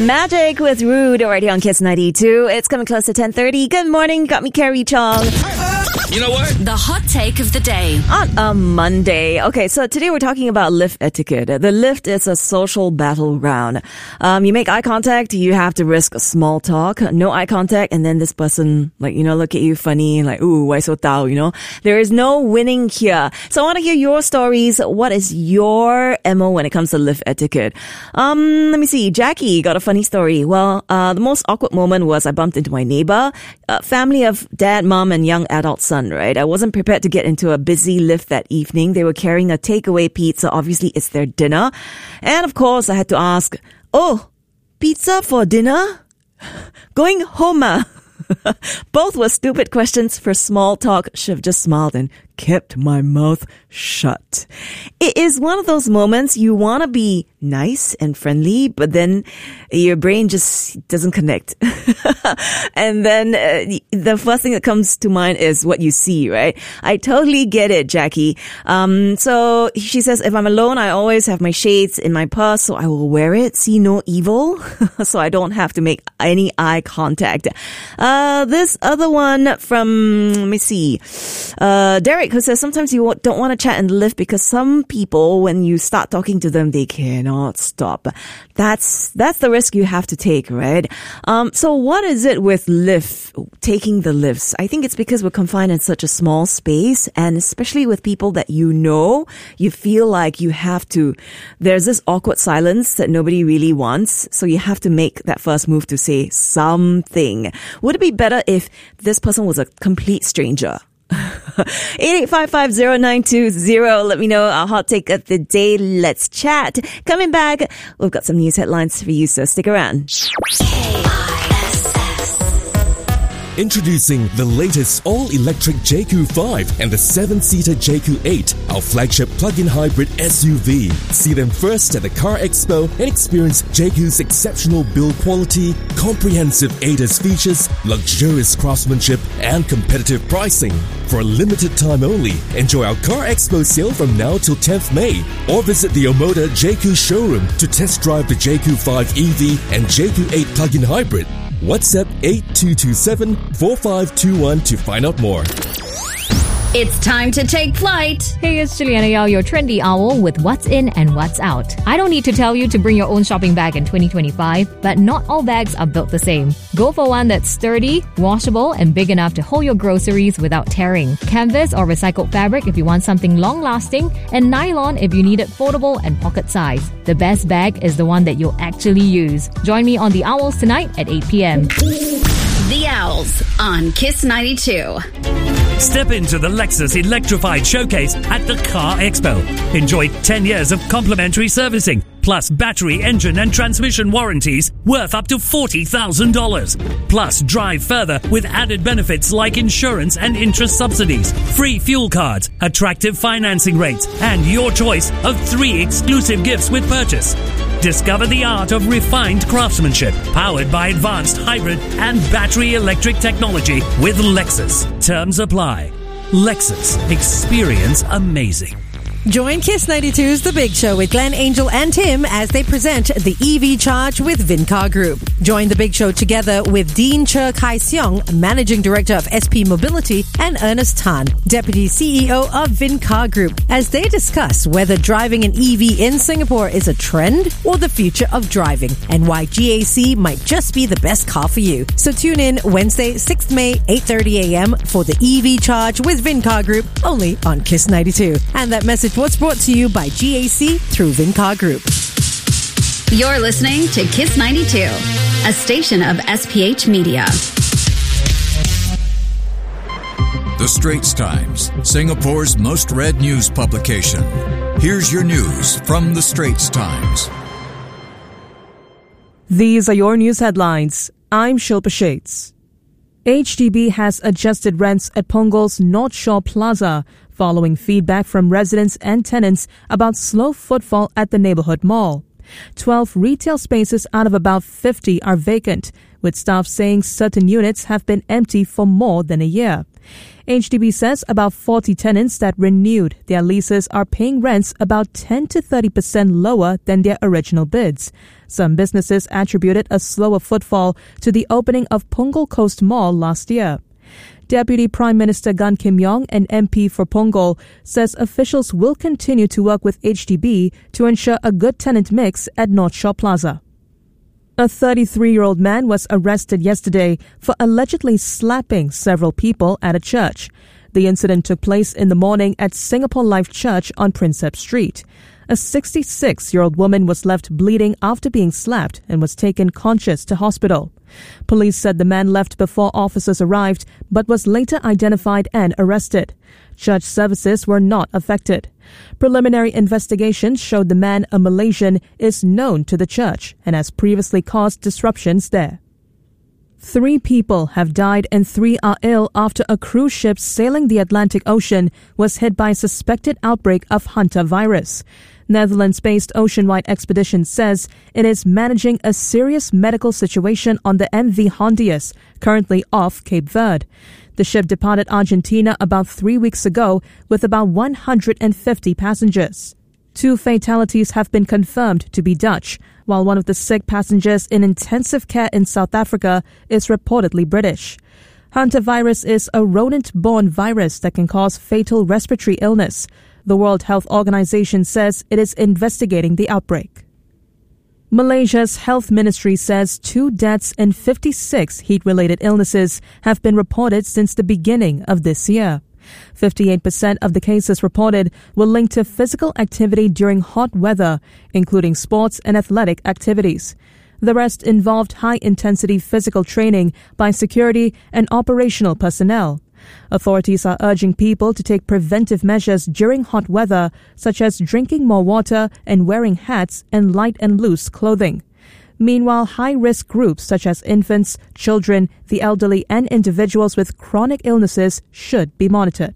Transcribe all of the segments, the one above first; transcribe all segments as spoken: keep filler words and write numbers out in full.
Magic with Rude right here on Kiss ninety-two. It's coming close to ten thirty. Good morning. Got me, Carrie Chong. You know what? The hot take of the day. On a Monday. Okay, so today we're talking about lift etiquette. The lift is a social battleground. Um, you make eye contact, you have to risk small talk. No eye contact, and then this person, like, you know, look at you funny, like, ooh, why so tao, you know? There is no winning here. So I want to hear your stories. What is your M O when it comes to lift etiquette? Um, let me see. Jackie got a funny story. Well, uh, the most awkward moment was I bumped into my neighbor, a family of dad, mom, and young adult son, right? I wasn't prepared to get into a busy lift that evening. They were carrying a takeaway pizza. Obviously, it's their dinner. And of course, I had to ask, oh, pizza for dinner? Going home, ah? Both were stupid questions for small talk. Should have just smiled and kept my mouth shut. It is one of those moments you want to be nice and friendly, but then your brain just doesn't connect. And then uh, the first thing that comes to mind is what you see, right? I totally get it, Jackie. Um, so she says, if I'm alone, I always have my shades in my purse, so I will wear it. See no evil. So I don't have to make any eye contact. Uh, this other one from, let me see, uh, Derek, who says sometimes you don't want to chat in the lift because some people, when you start talking to them, they cannot stop. That's that's the risk you have to take, right? Um, so what is it with lift, taking the lifts? I think it's because we're confined in such a small space, and especially with people that you know, you feel like you have to, there's this awkward silence that nobody really wants, so you have to make that first move to say something. Would it be better if this person was a complete stranger? eight eight five five zero nine two zero. Let me know our hot take of the day. Let's chat. Coming back, we've got some news headlines for you, so stick around. Introducing the latest all-electric J Q five and the seven-seater J Q eight, our flagship plug-in hybrid S U V. See them first at the Car Expo and experience J Q's exceptional build quality, comprehensive A D A S features, luxurious craftsmanship, and competitive pricing. For a limited time only, enjoy our Car Expo sale from now till tenth May, or visit the Omoda J Q showroom to test drive the J Q five E V and J Q eight plug-in hybrid. WhatsApp eight two two seven four five two one to find out more. It's time to take flight. Hey, it's Juliana Yao, your trendy owl with what's in and what's out. I don't need to tell you to bring your own shopping bag in twenty twenty-five, but not all bags are built the same. Go for one that's sturdy, washable, and big enough to hold your groceries without tearing. Canvas or recycled fabric if you want something long-lasting, and nylon if you need it foldable and pocket size. The best bag is the one that you'll actually use. Join me on The Owls tonight at eight p.m. The Owls on Kiss ninety-two. Step into the Lexus Electrified Showcase at the Car Expo. Enjoy ten years of complimentary servicing, plus battery, engine and transmission warranties worth up to forty thousand dollars. Plus, drive further with added benefits like insurance and interest subsidies, free fuel cards, attractive financing rates, and your choice of three exclusive gifts with purchase. Discover the art of refined craftsmanship, powered by advanced hybrid and battery electric technology with Lexus. Terms apply. Lexus. Experience amazing. Join Kiss ninety-two's The Big Show with Glenn, Angel, and Tim as they present the E V Charge with Vincar Group. Join The Big Show together with Dean Che Kai Seong, Managing Director of S P Mobility, and Ernest Tan, Deputy C E O of Vincar Group, as they discuss whether driving an E V in Singapore is a trend or the future of driving, and why G A C might just be the best car for you. So tune in Wednesday, sixth May, eight thirty a.m. for the E V Charge with Vincar Group, only on Kiss ninety-two. And that message was brought to you by G A C through Vincar Group. You're listening to Kiss ninety-two, a station of S P H Media. The Straits Times, Singapore's most read news publication. Here's your news from The Straits Times. These are your news headlines. I'm Shilpa Shades. H D B has adjusted rents at Punggol's North Shore Plaza following feedback from residents and tenants about slow footfall at the neighborhood mall. twelve retail spaces out of about fifty are vacant, with staff saying certain units have been empty for more than a year. H D B says about forty tenants that renewed their leases are paying rents about ten to thirty percent lower than their original bids. Some businesses attributed a slower footfall to the opening of Punggol Coast Mall last year. Deputy Prime Minister Gan Kim Yong, an M P for Punggol, says officials will continue to work with H D B to ensure a good tenant mix at North Shore Plaza. A thirty-three-year-old man was arrested yesterday for allegedly slapping several people at a church. The incident took place in the morning at Singapore Life Church on Prinsep Street. A sixty-six-year-old woman was left bleeding after being slapped and was taken conscious to hospital. Police said the man left before officers arrived but was later identified and arrested. Church services were not affected. Preliminary investigations showed the man, a Malaysian, is known to the church and has previously caused disruptions there. Three people have died and three are ill after a cruise ship sailing the Atlantic Ocean was hit by a suspected outbreak of hantavirus. Netherlands-based Oceanwide Expedition says it is managing a serious medical situation on the M V Hondius, currently off Cape Verde. The ship departed Argentina about three weeks ago with about one hundred fifty passengers. Two fatalities have been confirmed to be Dutch, while one of the sick passengers in intensive care in South Africa is reportedly British. Hantavirus is a rodent-borne virus that can cause fatal respiratory illness. The World Health Organization says it is investigating the outbreak. Malaysia's health ministry says two deaths and fifty-six heat-related illnesses have been reported since the beginning of this year. fifty-eight percent of the cases reported were linked to physical activity during hot weather, including sports and athletic activities. The rest involved high-intensity physical training by security and operational personnel. Authorities are urging people to take preventive measures during hot weather, such as drinking more water and wearing hats and light and loose clothing. Meanwhile, high-risk groups such as infants, children, the elderly, and individuals with chronic illnesses should be monitored.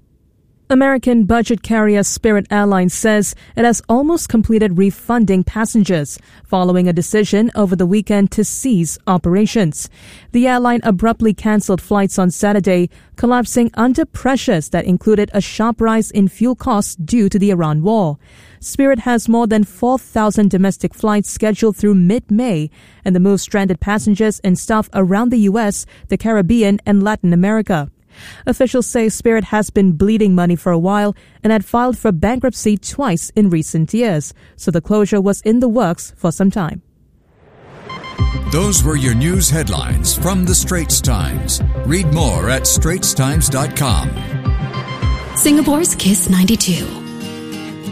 American budget carrier Spirit Airlines says it has almost completed refunding passengers following a decision over the weekend to cease operations. The airline abruptly cancelled flights on Saturday, collapsing under pressures that included a sharp rise in fuel costs due to the Iran war. Spirit has more than four thousand domestic flights scheduled through mid-May, and the move stranded passengers and staff around the U S, the Caribbean, and Latin America. Officials say Spirit has been bleeding money for a while and had filed for bankruptcy twice in recent years, so the closure was in the works for some time. Those were your news headlines from The Straits Times. Read more at straits times dot com. Singapore's Kiss ninety-two.